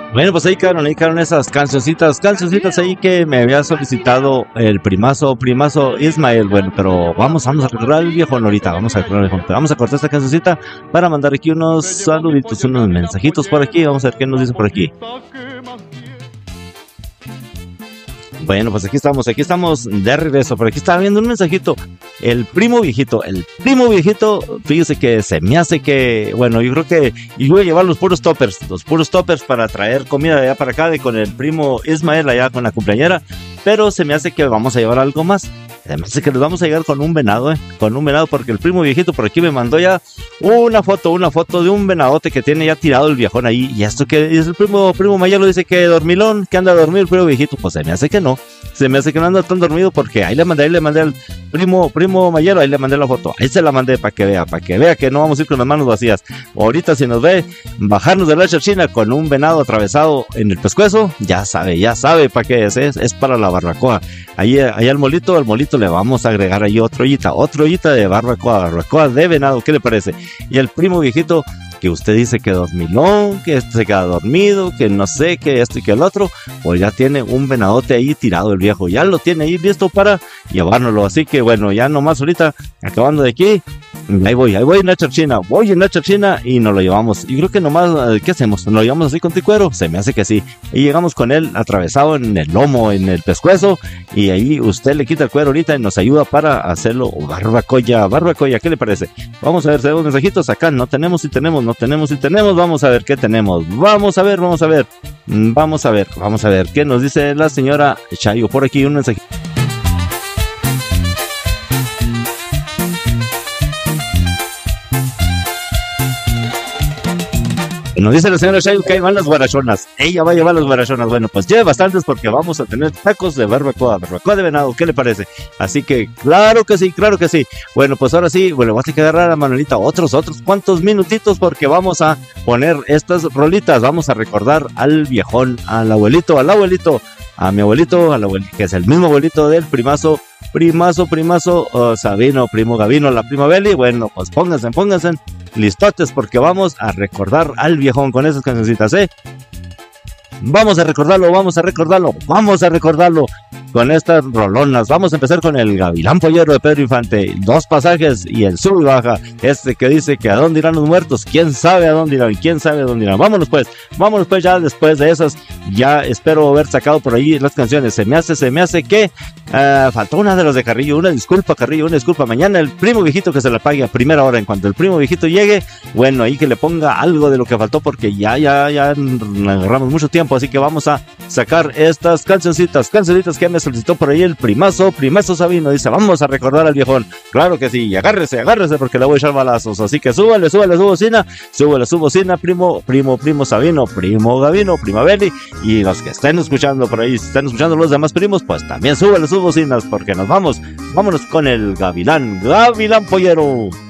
Bueno, pues ahí quedaron esas cancioncitas ahí que me había solicitado el primazo Ismael. Bueno, pero vamos a recordar el viejo ahorita, vamos a recordar el viejo. Vamos a cortar esta cancioncita para mandar aquí unos saluditos, unos mensajitos por aquí. Vamos a ver qué nos dice por aquí. Bueno, pues aquí estamos de regreso. Por aquí estaba viendo un mensajito. El primo viejito, fíjese que se me hace que, bueno, yo creo que y voy a llevar los puros toppers para traer comida de allá para acá, con el primo Ismael allá con la cumpleañera, pero se me hace que vamos a llevar algo más. Se me hace que les vamos a llegar con un venado, porque el primo viejito por aquí me mandó ya una foto de un venadote que tiene ya tirado el viejón ahí. Y esto que es el primo Mayelo, dice que dormilón, que anda a dormir el primo viejito. Pues se me hace que no anda tan dormido, porque ahí le mandé al primo Mayelo, ahí le mandé la foto, ahí se la mandé para que vea que no vamos a ir con las manos vacías. Ahorita si nos ve bajarnos de la chachina con un venado atravesado en el pescuezo, ya sabe para qué es para la barbacoa. Ahí al molito le vamos a agregar ahí otra ollita de barbacoa de venado, ¿qué le parece? Y el primo viejito, que usted dice que dormilón, que se queda dormido, que no sé, que esto y que el otro, pues ya tiene un venadote ahí tirado el viejo, ya lo tiene ahí listo para llevárnoslo. Así que bueno, ya nomás ahorita, acabando de aquí, ahí voy en la charchina, y nos lo llevamos. Y creo que nomás, ¿qué hacemos? ¿Nos lo llevamos así con ticuero? Se me hace que sí. Y llegamos con él atravesado en el lomo, en el pescuezo, y ahí usted le quita el cuero ahorita y nos ayuda para hacerlo barbacoa, ¿qué le parece? Vamos a ver, tenemos mensajitos acá, no tenemos, vamos a ver qué tenemos, vamos a ver qué nos dice la señora Chayo. Por aquí un mensaje. Nos dice la señora Chayo que ahí van las guarachonas. Ella va a llevar las guarachonas. Bueno, pues lleve bastantes, porque vamos a tener tacos de barbacoa de venado. ¿Qué le parece? Así que, claro que sí. Bueno, pues ahora sí, bueno, vas a que agarrar a Manuelita otros cuantos minutitos, porque vamos a poner estas rolitas. Vamos a recordar al viejón, al abuelito, a mi abuelito, que es el mismo abuelito del primazo Sabino, primo Gavino, la prima Beli. Bueno, pues pónganse listotes, porque vamos a recordar al viejón con esas cancioncitas, Vamos a recordarlo con estas rolonas. Vamos a empezar con el Gavilán Pollero de Pedro Infante, 2 pasajes y el sur y baja, que dice que a dónde irán los muertos, quién sabe a dónde irán. Vámonos pues, ya después de esas, ya espero haber sacado por ahí las canciones. Se me hace que faltó una de las de Carrillo. Una disculpa, mañana el primo viejito que se la pague a primera hora. En cuanto el primo viejito llegue, bueno, ahí que le ponga algo de lo que faltó, porque ya agarramos mucho tiempo. Así que vamos a sacar estas cancioncitas que me solicitó por ahí el primazo Sabino. Dice, vamos a recordar al viejón. Claro que sí, agárrese, porque le voy a echar balazos. Así que súbale su bocina, primo Sabino, primo Gavino, prima Beli, y los que estén escuchando por ahí, si están escuchando los demás primos, pues también súbale sus bocinas, porque vámonos con el Gavilán Pollero.